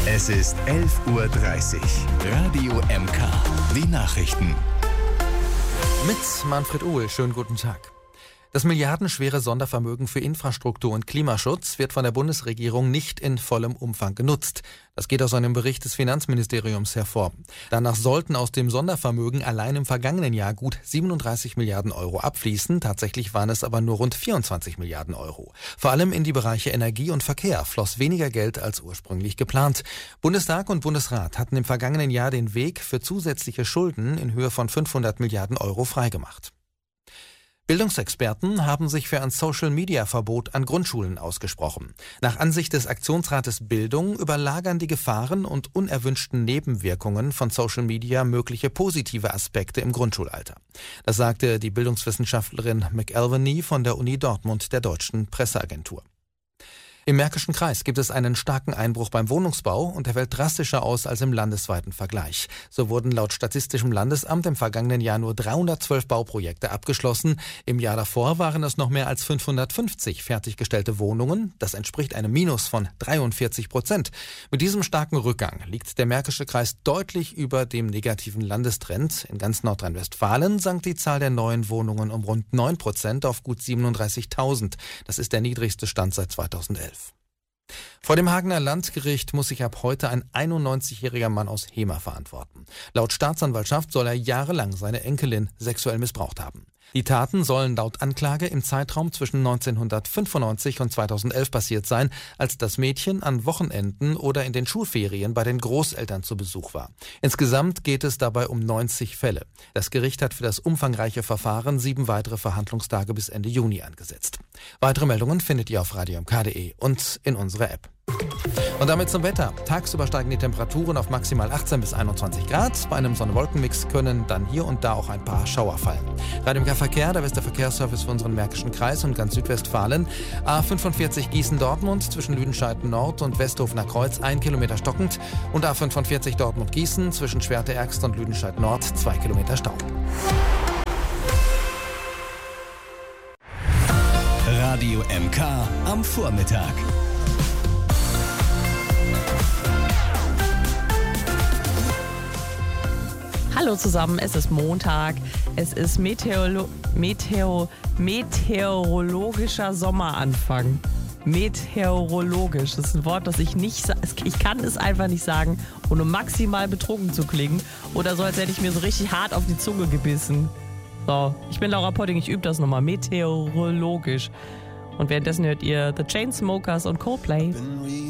Es ist 11:30 Uhr. Radio MK. Die Nachrichten. Mit Manfred Uhl. Schönen guten Tag. Das milliardenschwere Sondervermögen für Infrastruktur und Klimaschutz wird von der Bundesregierung nicht in vollem Umfang genutzt. Das geht aus einem Bericht des Finanzministeriums hervor. Danach sollten aus dem Sondervermögen allein im vergangenen Jahr gut 37 Milliarden Euro abfließen. Tatsächlich waren es aber nur rund 24 Milliarden Euro. Vor allem in die Bereiche Energie und Verkehr floss weniger Geld als ursprünglich geplant. Bundestag und Bundesrat hatten im vergangenen Jahr den Weg für zusätzliche Schulden in Höhe von 500 Milliarden Euro freigemacht. Bildungsexperten haben sich für ein Social-Media-Verbot an Grundschulen ausgesprochen. Nach Ansicht des Aktionsrates Bildung überlagern die Gefahren und unerwünschten Nebenwirkungen von Social Media mögliche positive Aspekte im Grundschulalter. Das sagte die Bildungswissenschaftlerin McElveny von der Uni Dortmund der Deutschen Presseagentur. Im Märkischen Kreis gibt es einen starken Einbruch beim Wohnungsbau und der fällt drastischer aus als im landesweiten Vergleich. So wurden laut Statistischem Landesamt im vergangenen Jahr nur 312 Bauprojekte abgeschlossen. Im Jahr davor waren es noch mehr als 550 fertiggestellte Wohnungen. Das entspricht einem Minus von 43%. Mit diesem starken Rückgang liegt der Märkische Kreis deutlich über dem negativen Landestrend. In ganz Nordrhein-Westfalen sank die Zahl der neuen Wohnungen um rund 9% auf gut 37.000. Das ist der niedrigste Stand seit 2011. Vor dem Hagener Landgericht muss sich ab heute ein 91-jähriger Mann aus Hemer verantworten. Laut Staatsanwaltschaft soll er jahrelang seine Enkelin sexuell missbraucht haben. Die Taten sollen laut Anklage im Zeitraum zwischen 1995 und 2011 passiert sein, als das Mädchen an Wochenenden oder in den Schulferien bei den Großeltern zu Besuch war. Insgesamt geht es dabei um 90 Fälle. Das Gericht hat für das umfangreiche Verfahren 7 weitere Verhandlungstage bis Ende Juni angesetzt. Weitere Meldungen findet ihr auf radiomk.de und in unserer App. Und damit zum Wetter. Tagsüber steigen die Temperaturen auf maximal 18 bis 21 Grad. Bei einem Sonne-Wolken-Mix können dann hier und da auch ein paar Schauer fallen. Radio MK Verkehr, der beste Verkehrsservice für unseren Märkischen Kreis und ganz Südwestfalen. A45 Gießen-Dortmund zwischen Lüdenscheid-Nord und Westhofener Kreuz 1 Kilometer stockend. Und A45 Dortmund-Gießen zwischen Schwerte-Ergst und Lüdenscheid-Nord 2 Kilometer Stau. Radio MK am Vormittag. Hallo zusammen, es ist Montag, es ist meteorologischer Sommeranfang. Meteorologisch, das ist ein Wort, das ich kann es einfach nicht sagen, ohne maximal betrunken zu klingen oder so, als hätte ich mir so richtig hart auf die Zunge gebissen. So, ich bin Laura Potting, ich übe das nochmal, meteorologisch. Und währenddessen hört ihr The Chainsmokers und Coldplay.